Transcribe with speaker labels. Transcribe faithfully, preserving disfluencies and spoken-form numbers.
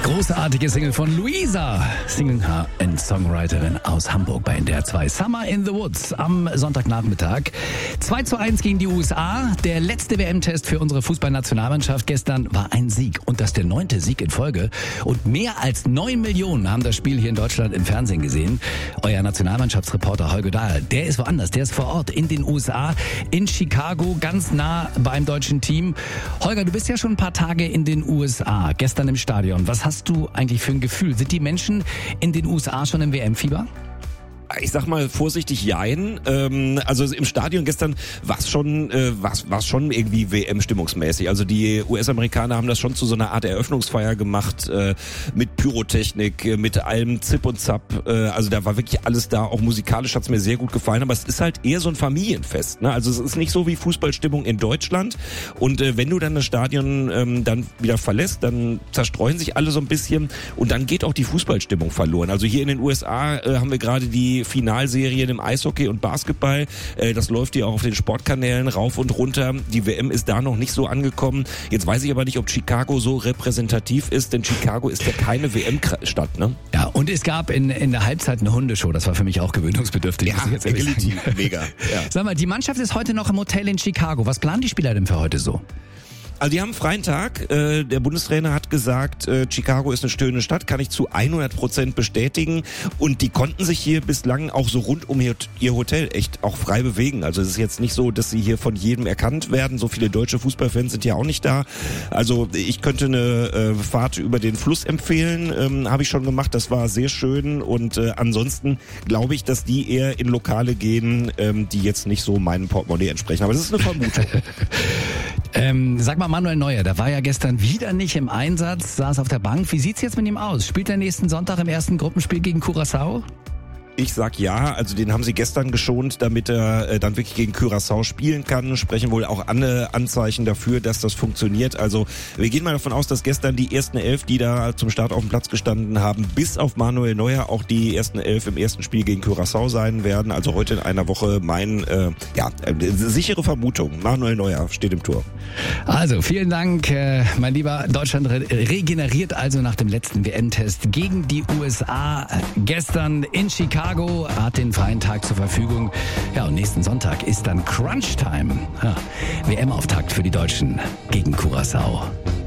Speaker 1: Großartige Single von Luisa, Singer und Songwriterin aus Hamburg bei N D R zwei. Summer in the Woods am Sonntagnachmittag. zwei zu eins gegen die U S A. Der letzte W M-Test für unsere Fußballnationalmannschaft gestern war ein Sieg. Und das der neunte Sieg in Folge. Und mehr als neun Millionen haben das Spiel hier in Deutschland im Fernsehen gesehen. Euer Nationalmannschaftsreporter Holger Dahl, der ist woanders. Der ist vor Ort in den U S A, in Chicago, ganz nah beim deutschen Team. Holger, du bist ja schon ein paar Tage in den U S A, gestern im Stadion. Was hast du eigentlich für ein Gefühl? Sind die Menschen in den U S A schon im W M-Fieber?
Speaker 2: Ich sag mal vorsichtig jein. Ähm, also im Stadion gestern war es schon, äh, war's, war's schon irgendwie W M-stimmungsmäßig. Also die U S-Amerikaner haben das schon zu so einer Art Eröffnungsfeier gemacht, äh, mit Pyrotechnik, äh, mit allem Zip und Zap. Äh, also da war wirklich alles da. Auch musikalisch hat's mir sehr gut gefallen. Aber es ist halt eher so ein Familienfest. Ne? Also es ist nicht so wie Fußballstimmung in Deutschland. Und äh, wenn du dann das Stadion ähm, dann wieder verlässt, dann zerstreuen sich alle so ein bisschen. Und dann geht auch die Fußballstimmung verloren. Also hier in den U S A äh, haben wir gerade die Finalserien im Eishockey und Basketball. Äh, das läuft hier auch auf den Sportkanälen rauf und runter. Die W M ist da noch nicht so angekommen. Jetzt weiß ich aber nicht, ob Chicago so repräsentativ ist, denn Chicago ist ja keine W M-Stadt, ne?
Speaker 1: Ja, und es gab in, in der Halbzeit eine Hundeshow. Das war für mich auch gewöhnungsbedürftig.
Speaker 2: Ja, Agility, mega. Ja.
Speaker 1: Sag mal, die Mannschaft ist heute noch im Hotel in Chicago. Was planen die Spieler denn für heute so?
Speaker 2: Also die haben einen freien Tag. Äh, der Bundestrainer hat gesagt, äh, Chicago ist eine schöne Stadt, kann ich zu hundert Prozent bestätigen. Und die konnten sich hier bislang auch so rund um ihr, ihr Hotel echt auch frei bewegen. Also es ist jetzt nicht so, dass sie hier von jedem erkannt werden. So viele deutsche Fußballfans sind ja auch nicht da. Also ich könnte eine äh, Fahrt über den Fluss empfehlen. Ähm, habe ich schon gemacht. Das war sehr schön. Und äh, ansonsten glaube ich, dass die eher in Lokale gehen, ähm, die jetzt nicht so meinem Portemonnaie entsprechen. Aber das ist eine Vermutung.
Speaker 1: ähm, sag mal, Manuel Neuer, der war ja gestern wieder nicht im Einsatz, saß auf der Bank. Wie sieht's jetzt mit ihm aus? Spielt er nächsten Sonntag im ersten Gruppenspiel gegen Curaçao?
Speaker 2: Ich sag ja, also den haben sie gestern geschont, damit er äh, dann wirklich gegen Curaçao spielen kann. Sprechen wohl auch alle Anzeichen dafür, dass das funktioniert. Also wir gehen mal davon aus, dass gestern die ersten elf, die da zum Start auf dem Platz gestanden haben, bis auf Manuel Neuer auch die ersten elf im ersten Spiel gegen Curaçao sein werden. Also heute in einer Woche mein, äh, ja, äh, sichere Vermutung. Manuel Neuer steht im Tor.
Speaker 1: Also vielen Dank, äh, mein Lieber. Deutschland re- regeneriert also nach dem letzten W M-Test gegen die U S A gestern in Chicago. Hat den freien Tag zur Verfügung. Ja, und nächsten Sonntag ist dann Crunch Time. Ja, W M-Auftakt für die Deutschen gegen Curaçao.